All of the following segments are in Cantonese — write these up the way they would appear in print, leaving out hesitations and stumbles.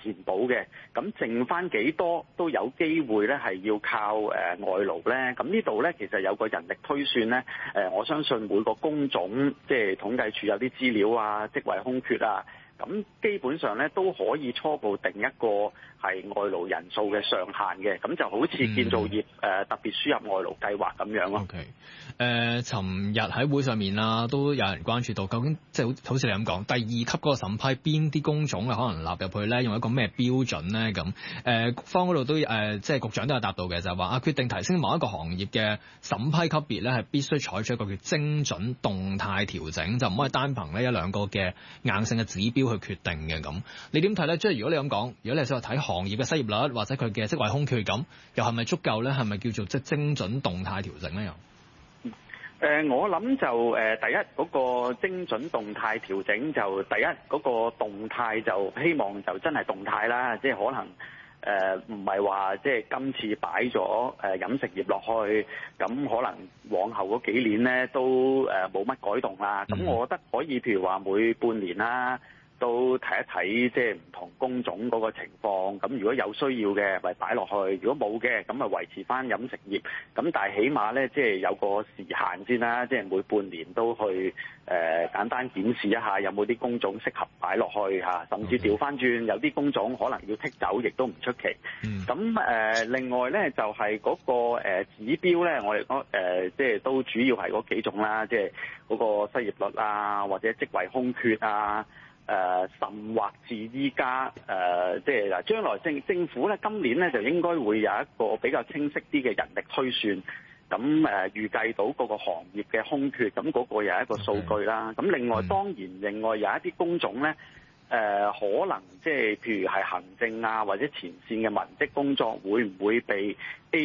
填補嘅，咁剩翻幾多都有機會咧係要靠外勞咧。咁呢度咧其實有個人力推算咧，我相信每個工種即係統計處有啲資料啊，職位空缺啊。咁基本上咧都可以初步定一個係外勞人數嘅上限嘅，咁就好似建造業特別輸入外勞計劃咁樣咯。 OK， 尋日喺會上面啦，都有人關注到，究竟即係好似你咁講，第二級嗰個審批邊啲工種可能納入去咧，用一個咩標準咧？咁局方嗰度都即係局長都有答到嘅，就係話決定提升某一個行業嘅審批級別咧，係必須採取一個叫精準動態調整，就唔可以單憑呢一兩個嘅硬性嘅指標去決定嘅咁。你點睇咧？即係如果你咁講，如果你想話睇行業嘅失業率或者佢嘅職位空缺咁，又係咪足夠咧？係咪叫做即係精準動態調整咧？又我諗就第一嗰個精準動態調整就第一嗰個動態就希望就真係動態啦，即係可能唔係話即係今次擺咗飲食業落去，咁可能往後嗰幾年咧都冇乜改動啦。咁我覺得可以譬如話每半年啦，都睇一睇即係唔同工種嗰個情況，咁如果有需要嘅咪擺落去，如果冇嘅咁咪維持翻飲食業。咁但係起碼咧即係有個時限先啦，即係每半年都去簡單檢視一下有冇啲工種適合擺落去嚇，甚至調翻轉有啲工種可能要剔走，亦都唔出奇。咁另外咧就係嗰個指標咧，我哋講即係都主要係嗰幾種啦，即係嗰個失業率啊，或者職位空缺啊。甚或至依家即係嗱，將來政府咧今年咧就應該會有一個比較清晰啲嘅人力推算，咁預計到嗰個行業嘅空缺，咁嗰個又係一個數據啦。咁另外當然另外有一啲工種咧，可能即係譬如係行政啊或者前線嘅文職工作，會唔會被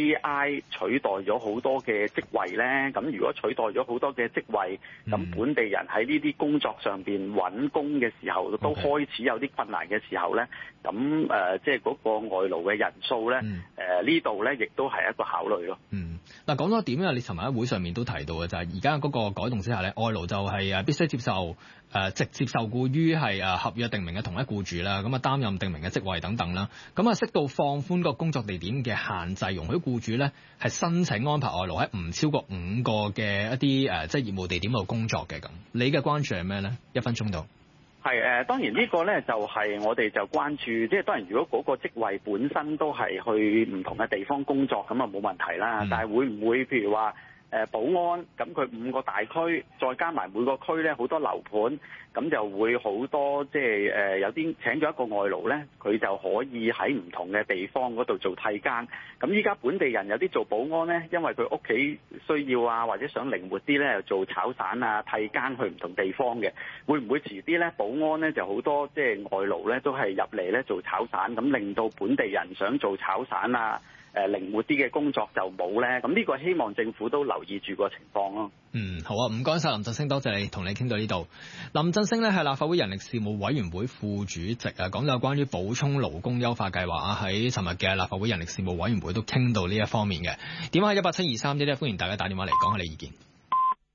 AI 取代咗好多嘅職位咧？咁如果取代咗好多嘅職位，咁本地人喺呢啲工作上邊揾工嘅時候，都開始有啲困難嘅時候咧，咁即係嗰個外勞嘅人數咧，呢度咧亦都係一個考慮咯。 嗱，講多點啊，你尋日喺會上面都提到嘅就係而家嗰個改動之下咧，外勞就係必須接受直接受僱於係合約定名嘅同一僱主啦，咁啊擔任定名嘅職位等等啦，咁啊適度放寬個工作地點嘅限制，容許僱主咧係申請安排外勞喺唔超過5個嘅一啲即係業務地點度工作嘅咁。你嘅關注係咩咧？1分鐘到。 係當然呢個咧就係我哋就關注，即係當然如果嗰個職位本身都係去唔同嘅地方工作，咁啊冇問題啦。但係會唔會譬如話保安咁佢5個大區，再加埋每個區咧好多樓盤，咁就會好多即係有啲請咗一個外勞咧，佢就可以喺唔同嘅地方嗰度做替更。咁依家本地人有啲做保安咧，因為佢屋企需要啊，或者想靈活啲咧，又做炒散啊、替更去唔同地方嘅。會唔會遲啲咧？保安咧就好多即係外勞咧都係入嚟咧做炒散，咁令到本地人想做炒散啊、靈活啲嘅工作就冇咧。咁呢個希望政府都留意住個情況咯。 好啊，唔該晒林振昇，多謝你同你傾到呢度。林振昇咧係立法會人力事務委員會副主席啊，講到關於補充勞工優化計劃啊，喺尋日嘅立法會人力事務委員會都傾到呢一方面嘅。電話係18723，歡迎大家打電話嚟講下你意見。